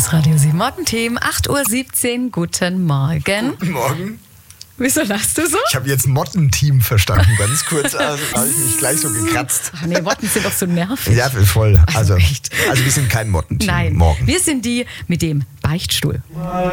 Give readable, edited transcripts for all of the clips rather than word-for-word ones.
Das Radio 7 Morgenteam, 8.17 Uhr, guten Morgen. Guten Morgen. Wieso lachst du so? Ich habe jetzt Mottenteam verstanden, ganz kurz. Also habe ich mich gleich so gekratzt. Ach nee, Motten sind doch so nervig. Ja, voll. Also echt. wir sind kein Mottenteam. Nein, morgen. wir sind die mit dem Beichtstuhl.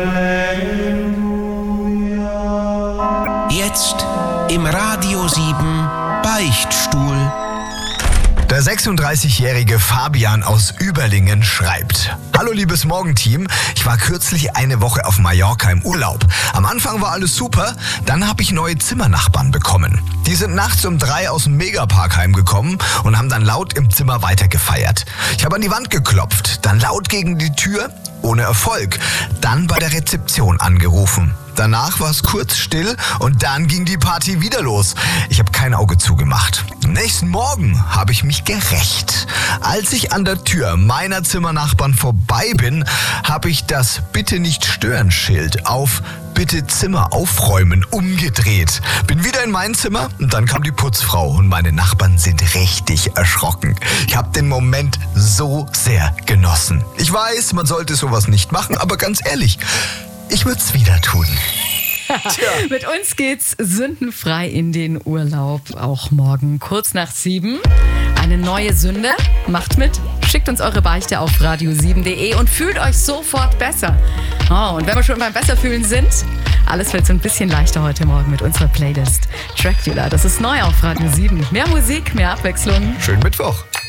Jetzt im Radio 7 Beichtstuhl. Der 36-jährige Fabian aus Überlingen schreibt: Hallo liebes Morgenteam, ich war kürzlich eine Woche auf Mallorca im Urlaub. Am Anfang war alles super, dann habe ich neue Zimmernachbarn bekommen. Die sind nachts um 3 aus dem Megapark heimgekommen und haben dann laut im Zimmer weitergefeiert. Ich habe an die Wand geklopft, dann laut gegen die Tür, ohne Erfolg. Dann bei der Rezeption angerufen. Danach war es kurz still und dann ging die Party wieder los. Ich habe kein Auge zugemacht. Am nächsten Morgen habe ich mich gerächt. Als ich an der Tür meiner Zimmernachbarn vorbei bin, habe ich das Bitte nicht stören Schild auf Bitte Zimmer aufräumen umgedreht. Bin wieder in mein Zimmer und dann kam die Putzfrau und meine Nachbarn sind richtig erschrocken. Ich habe den Moment so sehr genossen. Ich weiß, man sollte sowas nicht machen, aber ganz ehrlich, ich würde es wieder tun. Mit uns geht's sündenfrei in den Urlaub. Auch morgen kurz nach 7. Eine neue Sünde. Macht mit. Schickt uns eure Beichte auf radio7.de und fühlt euch sofort besser. Oh, und wenn wir schon beim Besserfühlen sind, alles wird so ein bisschen leichter heute Morgen mit unserer Playlist Dracula. Das ist neu auf Radio 7. Mehr Musik, mehr Abwechslung. Schönen Mittwoch.